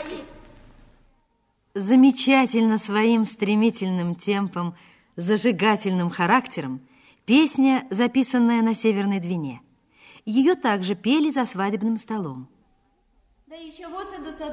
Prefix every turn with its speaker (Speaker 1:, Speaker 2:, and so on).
Speaker 1: Замечательно своим стремительным темпом, зажигательным характером песня, записанная на Северной Двине. Ее также пели за свадебным столом.